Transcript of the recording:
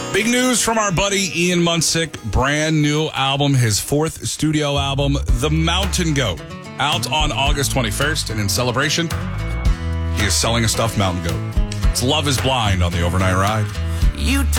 Big news from our buddy Ian Munsick. Brand new album, his fourth studio album, The Mountain Goat, out on August 21st. And in celebration, he is selling a stuffed mountain goat. It's Love is Blind on the Overnight Ride. You